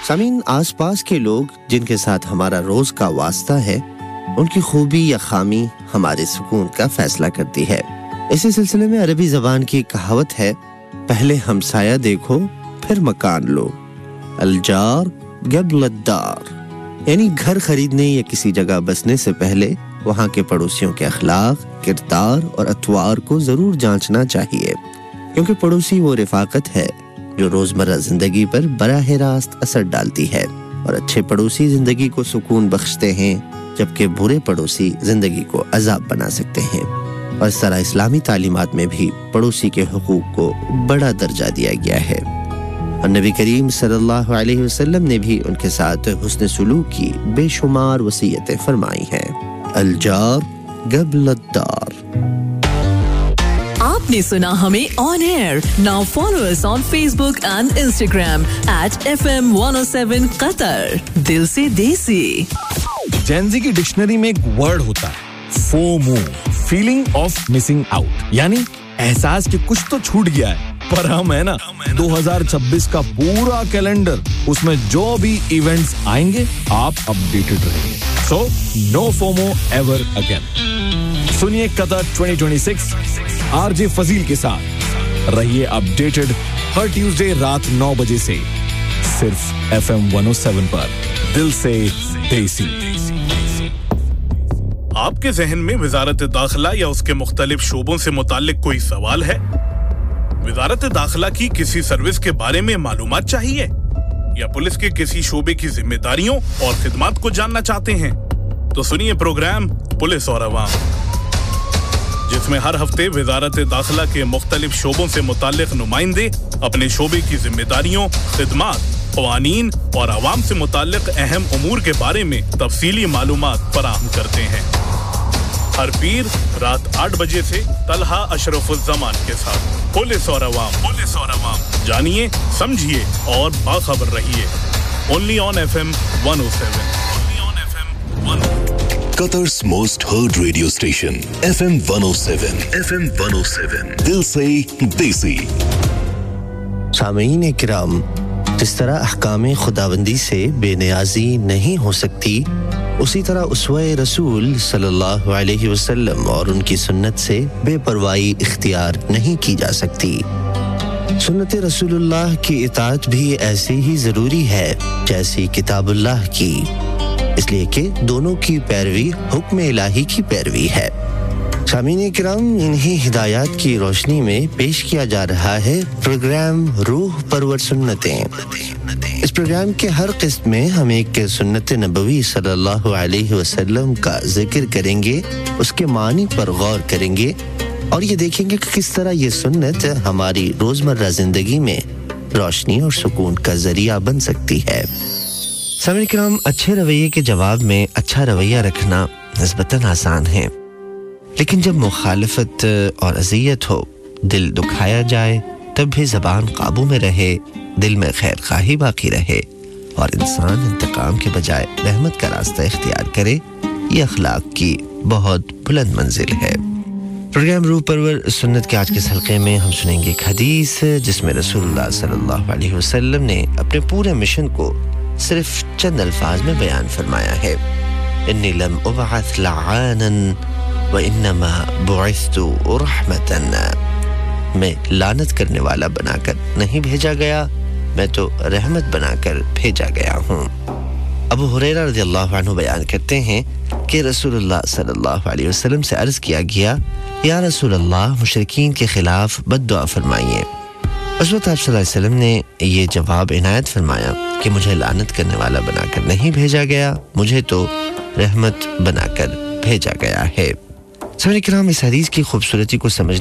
सामीन, आसपास के लोग जिनके साथ हमारा रोज का वास्ता है, उनकी खूबी या खामी हमारे सुकून का फैसला करती है। इसी सिलसिले में अरबी ज़बान की कहावत है, पहले हमसाया देखो फिर मकान लो, अलजार क़ब्ल अद्दार। यानी घर खरीदने या किसी जगह बसने से पहले वहाँ के पड़ोसियों के अखलाक, किरदार और अतवार को जरूर जांचना चाहिए, क्योंकि पड़ोसी वो रिफाकत है जो रोजमर्रा जिंदगी पर बराह रास्त असर डालती है। और अच्छे पड़ोसी जिंदगी को सुकून बख्शते हैं, जबकि बुरे पड़ोसी जिंदगी को अजाब बना सकते हैं। और इस तरह इस्लामी तालीमात में भी पड़ोसी के हुकूक को बड़ा दर्जा दिया गया है। और नबी करीम सल्लल्लाहु अलैहि वसल्लम ने भी उनके साथ हुस्न सुलूक की बेशुमार वसीयतें फरमाई हैं। अलजार क़ब्ल अद्दार। आपने सुना हमें on air. Now follow us on Facebook and Instagram @FM 107 Qatar। दिल से देसी। जेनजी की डिक्शनरी में एक वर्ड होता है, FOMO, feeling of missing out, यानी एहसास कि कुछ तो छूट गया है। पर हम है ना 2026 का पूरा कैलेंडर, उसमें जो भी इवेंट्स आएंगे आप अपडेटेड रहेंगे। So no FOMO ever again. सुनिए कतर 2026 आरजे फजील के साथ। रहिए अपडेटेड हर ट्यूसडे रात 9 बजे से सिर्फ FM 107 पर। दिल से देसी। आपके जहन में वजारत दाखिला या उसके मुख्तलिफ शोबों से मुताल्लिक कोई सवाल है? वजारत दाखिला की किसी सर्विस के बारे में मालूमात चाहिए, या पुलिस के किसी शोबे की जिम्मेदारियों और खिदमात को जानना चाहते हैं? तो सुनिए प्रोग्राम पुलिस और अवाम, जिसमें हर हफ्ते वजारत दाखिला के मुख्तलिफ शोबों से मुताल्लिक नुमाइंदे अपने शोबे की जिम्मेदारियों, खिदमात, क़वानीन और अवाम से मुताल्लिक अहम उमूर के बारे में तफसीली मालूमात फराहम करते हैं। हर पीर रात 8 बजे से तलहा अशरफुज़्ज़मान के साथ पुलिस और अवाम। जानिए, समझिए और बाखबर रहिए। Only on FM 107. Qatar's most heard radio station, FM 107. FM 107. दिल से देसी। सामीन इकराम, जिस तरह अहकाम खुदाबंदी से बेनियाजी नहीं हो सकती, उसी तरह उसवे रसूल सल्लल्लाहु अलैहि वसल्लम और उनकी सुन्नत से बेपरवाही इख्तियार नहीं की जा सकती। सुन्नत रसूलुल्लाह की इताअत भी ऐसी ही ज़रूरी है जैसी किताबुल्लाह की, इसलिए कि दोनों की पैरवी हुक्म इलाही की पैरवी है। सामीन किराम, इन्हीं हिदायत की रोशनी में पेश किया जा रहा है प्रोग्राम रूह परवर सुन्नतें। इस प्रोग्राम के हर किस्त में हम एक सुन्नत नबवी सल्लल्लाहु अलैहि वसल्लम का जिक्र करेंगे, उसके मानी पर गौर करेंगे और ये देखेंगे कि किस तरह ये सुन्नत हमारी रोजमर्रा जिंदगी में रोशनी और सुकून का जरिया बन सकती है। सामीन किराम, अच्छे रवैये के जवाब में अच्छा रवैया रखना निस्बतन आसान है, लेकिन जब मुखालफत और अज़ियत हो, दिल दुखाया जाए, तब भी ज़बान काबू में रहे, दिल में खैर खाही बाकी रहे और इंसान इंतकाम के बजाय रहमत का रास्ता इख्तियार करे, ये अखलाक की बहुत बुलंद मंजिल है। प्रोग्राम रूह परवर सुन्नत के आज के इस हल्के में हम सुनेंगे एक हदीस जिसमें रसूलुल्लाह सल्लल्लाहु अलैहि वसल्लम ने अपने पूरे मिशन को सिर्फ चंद अल्फाज में बयान फरमाया है। इन्नी लम उबअथ लआनन व इन्नमा बुइस्तु रहमतन। मैं लानत करने वाला बनाकर नहीं भेजा गया, मैं तो रहमत बनाकर भेजा गया हूँ। अबू हुरैरा रज़ियल्लाहु अन्हु बयान करते हैं कि रसूलुल्लाह सल्लल्लाहु अलैहि वसल्लम से अर्ज़ किया गया, या रसूलल्लाह, मुशरिकीन के खिलाफ बद्दुआ फरमाइए। उस वक्त आप सल्लल्लाहु अलैहि वसल्लम ने ये जवाब इनायत फरमाया कि मुझे लानत करने वाला बनाकर नहीं भेजा गया, मुझे तो रहमत बनाकर भेजा गया है। सारे किराम, इस हदीस की खूबसूरती को समझ